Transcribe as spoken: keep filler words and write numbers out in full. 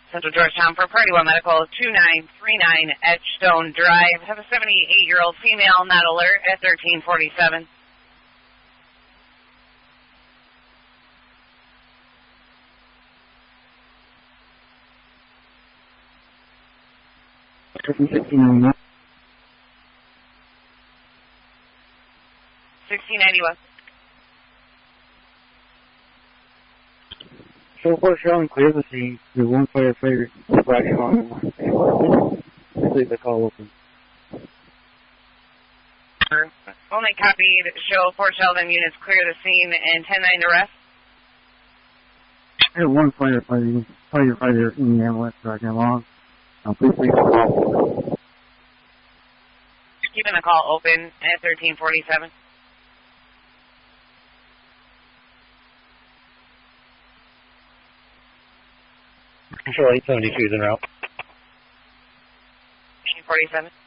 Central Georgetown for Priority One Medical, two nine three nine Edgestone Drive. Have a seventy-eight-year-old female not alert at thirteen forty-seven. sixteen ninety-one. So far, showing clear the scene. The one firefighter flashing on. Leave the call open. Only copied. Show four Sheldon units clear the scene and ten nine to rest. I have one firefighter, firefighter in the ambulance driving along. Uh, please leave the call. Keeping the call open at thirteen forty-seven. Control eight seventy-two is en route. thirteen forty-seven.